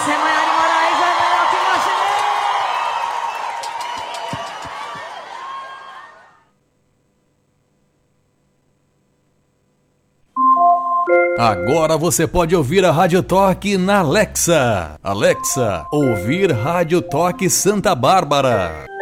é Maiara Moraes, é melhor que Marceneiro. Agora você pode ouvir a Rádio Toque na Alexa. Alexa, ouvir Rádio Toque Santa Bárbara.